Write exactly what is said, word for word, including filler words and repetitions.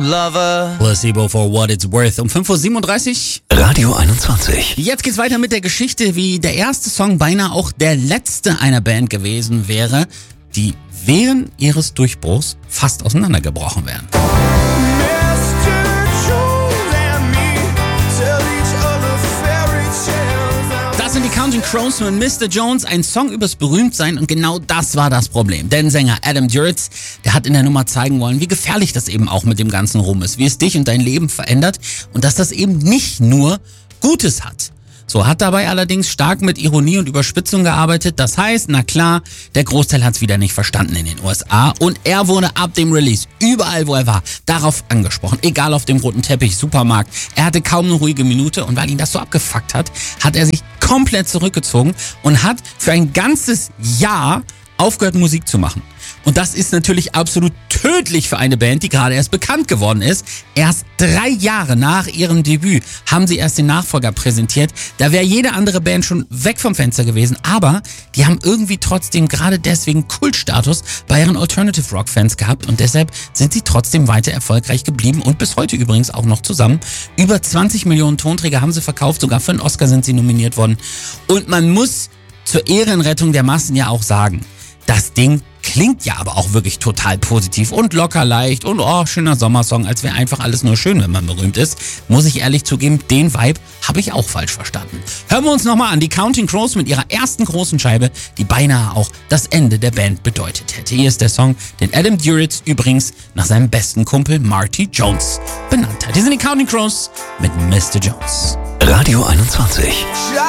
Lover. Placebo for what it's worth. Um fünf Uhr siebenunddreißig. Radio einundzwanzig. Jetzt geht's weiter mit der Geschichte, wie der erste Song beinahe auch der letzte einer Band gewesen wäre, die während ihres Durchbruchs fast auseinandergebrochen wären. Das sind die Counting Crows mit Mister Jones, ein Song übers Berühmtsein, und genau das war das Problem. Denn Sänger Adam Duritz, der hat in der Nummer zeigen wollen, wie gefährlich das eben auch mit dem ganzen Ruhm ist, wie es dich und dein Leben verändert und dass das eben nicht nur Gutes hat. So, hat dabei allerdings stark mit Ironie und Überspitzung gearbeitet. Das heißt, na klar, der Großteil hat's wieder nicht verstanden in den U S A und er wurde ab dem Release, überall wo er war, darauf angesprochen. Egal auf dem roten Teppich, Supermarkt. Er hatte kaum eine ruhige Minute und weil ihn das so abgefuckt hat, hat er sich komplett zurückgezogen und hat für ein ganzes Jahr aufgehört, Musik zu machen. Und das ist natürlich absolut tödlich für eine Band, die gerade erst bekannt geworden ist. Erst drei Jahre nach ihrem Debüt haben sie erst den Nachfolger präsentiert. Da wäre jede andere Band schon weg vom Fenster gewesen. Aber die haben irgendwie trotzdem gerade deswegen Kultstatus bei ihren Alternative Rock Fans gehabt. Und deshalb sind sie trotzdem weiter erfolgreich geblieben und bis heute übrigens auch noch zusammen. Über zwanzig Millionen Tonträger haben sie verkauft. Sogar für einen Oscar sind sie nominiert worden. Und man muss zur Ehrenrettung der Massen ja auch sagen, das Ding klingt ja aber auch wirklich total positiv und locker leicht und oh, schöner Sommersong, als wäre einfach alles nur schön, wenn man berühmt ist. Muss ich ehrlich zugeben, den Vibe habe ich auch falsch verstanden. Hören wir uns nochmal an, die Counting Crows mit ihrer ersten großen Scheibe, die beinahe auch das Ende der Band bedeutet hätte. Hier ist der Song, den Adam Duritz übrigens nach seinem besten Kumpel Marty Jones benannt hat. Hier sind die Counting Crows mit Mister Jones. Radio einundzwanzig.